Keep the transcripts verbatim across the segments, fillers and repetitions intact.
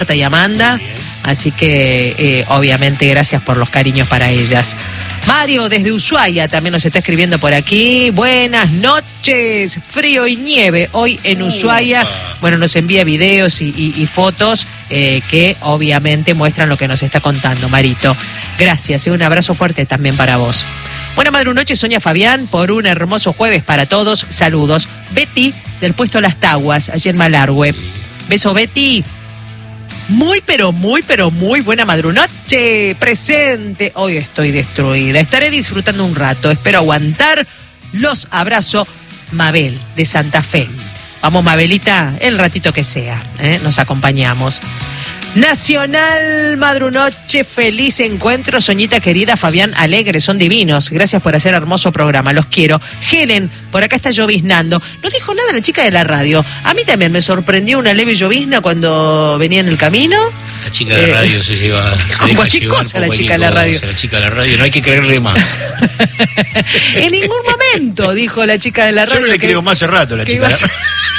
y Amanda, así que eh, obviamente gracias por los cariños para ellas. Mario desde Ushuaia también nos está escribiendo por aquí. Buenas noches, frío y nieve hoy en Ushuaia. Bueno, nos envía videos y, y, y fotos eh, que obviamente muestran lo que nos está contando, Marito. Gracias, y un abrazo fuerte también para vos. Buena madre noche, Sonia Fabián, por un hermoso jueves para todos. Saludos. Betty, del puesto Las Taguas, allí en Malargüe. Beso, Betty. Muy, pero muy, pero muy buena madrunoche. Presente. Hoy estoy destruida. Estaré disfrutando un rato. Espero aguantar. Los abrazo. Mabel, de Santa Fe. Vamos, Mabelita, el ratito que sea. ¿eh? Nos acompañamos. Nacional Madrunoche, feliz encuentro, Soñita querida, Fabián alegre, son divinos, gracias por hacer hermoso programa, los quiero. Helen, por acá está lloviznando, no dijo nada la chica de la radio, a mí también me sorprendió una leve llovizna cuando venía en el camino. La chica de la radio eh, se lleva, se deja llevar cosa, la chica de la radio. La chica de la radio, no hay que creerle más. En ningún momento dijo la chica de la radio. Yo no le que, creo más hace rato la chica de la radio.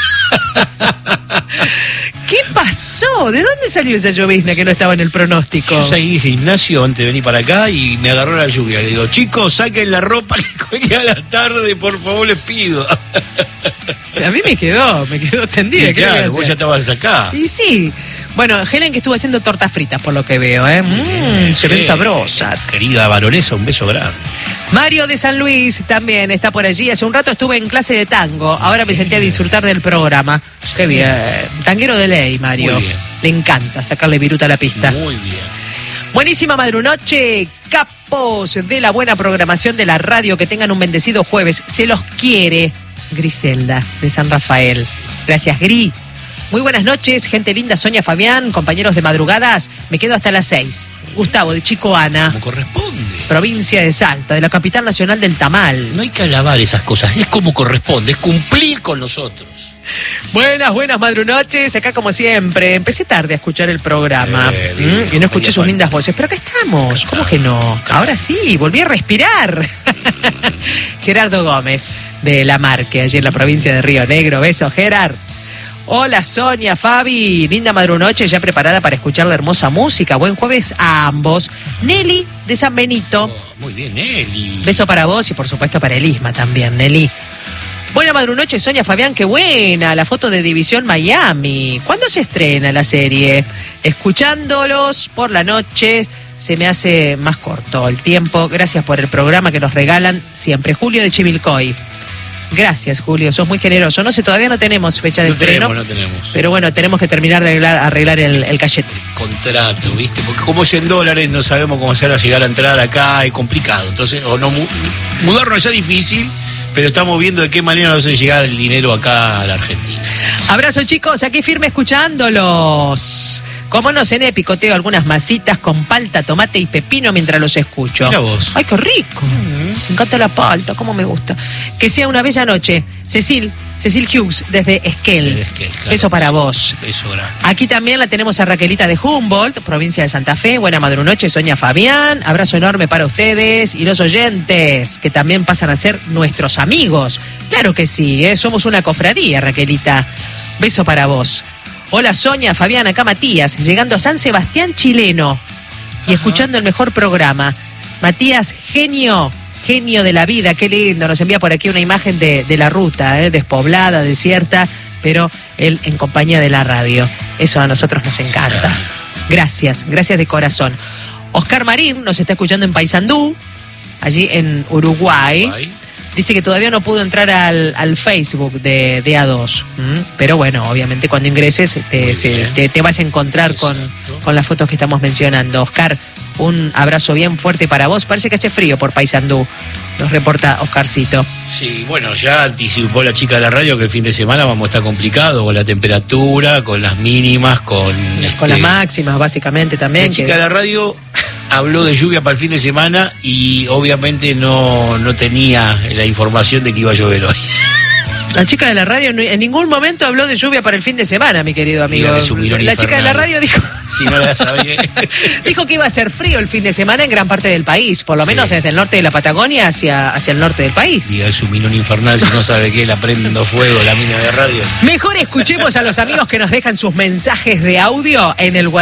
¿Qué pasó? ¿De dónde salió esa llovizna que no estaba en el pronóstico? Yo salí de gimnasio antes de venir para acá y me agarró la lluvia. Le digo, chicos, saquen la ropa que hoy a la tarde, por favor, les pido. A mí me quedó, me quedó tendida. Y claro, vos ya estabas acá. Y sí. Bueno, Helen que estuvo haciendo tortas fritas por lo que veo, ¿eh? Mm, se ven sabrosas. Querida baronesa, un beso grande. Mario de San Luis también está por allí. Hace un rato estuve en clase de tango. Ahora me senté a disfrutar del programa. Sí. Qué bien. Tanguero de ley, Mario. Muy bien. Le encanta sacarle viruta a la pista. Muy bien. Buenísima madrunoche. Capos de la buena programación de la radio. Que tengan un bendecido jueves. Se los quiere. Griselda de San Rafael. Gracias, Gri. Muy buenas noches, gente linda, Sonia Fabián, compañeros de madrugadas. Me quedo hasta las seis. Gustavo, de Chico Ana. Como corresponde. Provincia de Salta, de la capital nacional del tamal. No hay que alabar esas cosas, es como corresponde, es cumplir con nosotros. Buenas, buenas madrunoches, acá como siempre. Empecé tarde a escuchar el programa eh, bien, ¿Mm? y no escuché sus lindas voces, pero acá estamos. ¿Cómo que no? Ahora sí, volví a respirar. Gerardo Gómez, de La Marque, allí en la provincia de Río Negro. Beso, Gerard. Hola Sonia, Fabi, linda madrunoche, ya preparada para escuchar la hermosa música. Buen jueves a ambos. Nelly de San Benito. Oh, muy bien, Nelly. Beso para vos y por supuesto para Elisma también, Nelly. Buena madrunoche, Sonia Fabián, qué buena la foto de División Miami. ¿Cuándo se estrena la serie? Escuchándolos por la noche se me hace más corto el tiempo. Gracias por el programa que nos regalan siempre. Julio de Chivilcoy. Gracias, Julio, sos muy generoso. No sé, todavía no tenemos fecha de no estreno. Tenemos, no tenemos. Pero bueno, tenemos que terminar de arreglar, arreglar el, el cachete. Contrato, ¿viste? Porque como es en dólares, no sabemos cómo hacer a llegar a entrar acá, es complicado. Entonces, o no, mudarnos allá es difícil, pero estamos viendo de qué manera nos hace llegar el dinero acá a la Argentina. Abrazo, chicos, aquí firme escuchándolos. Como no cené, picoteo algunas masitas con palta, tomate y pepino mientras los escucho. Mira vos. Ay, qué rico. Mm. Me encanta la palta, cómo me gusta. Que sea una bella noche. Cecil, Cecil Hughes, desde Esquel. Desde Esquel, claro. Beso para vos. Beso grande. Aquí también la tenemos a Raquelita de Humboldt, provincia de Santa Fe. Buena madrunoche, Sonia Fabián. Abrazo enorme para ustedes y los oyentes, que también pasan a ser nuestros amigos. Claro que sí, ¿eh? Somos una cofradía, Raquelita. Beso para vos. Hola Sonia, Fabián, acá Matías, llegando a San Sebastián chileno y Ajá. escuchando el mejor programa. Matías, genio, genio de la vida, qué lindo. Nos envía por aquí una imagen de, de la ruta, ¿eh? despoblada, desierta, pero él en compañía de la radio. Eso a nosotros nos encanta. Gracias, gracias de corazón. Oscar Marín nos está escuchando en Paysandú, allí en Uruguay. Uruguay. Dice que todavía no pudo entrar al, al Facebook de, de A dos. ¿Mm? Pero bueno, obviamente cuando ingreses te, se, te, te vas a encontrar con, con las fotos que estamos mencionando. Oscar, un abrazo bien fuerte para vos. Parece que hace frío por Paysandú, nos reporta Oscarcito. Sí, bueno, ya anticipó la chica de la radio que el fin de semana vamos a estar complicado con la temperatura, con las mínimas, con... Con este, las máximas, básicamente, también. La chica que... de la radio habló de lluvia para el fin de semana y obviamente no, no tenía la información de que iba a llover hoy. La chica de la radio en ningún momento habló de lluvia para el fin de semana, mi querido amigo. La chica de la radio dijo, si no la sabía. Dijo que iba a ser frío el fin de semana en gran parte del país, por lo Sí. menos desde el norte de la Patagonia hacia, hacia el norte del país. Diga, es un minón infernal, si no sabe qué, la prendo fuego, la mina de radio. Mejor escuchemos a los amigos que nos dejan sus mensajes de audio en el WhatsApp.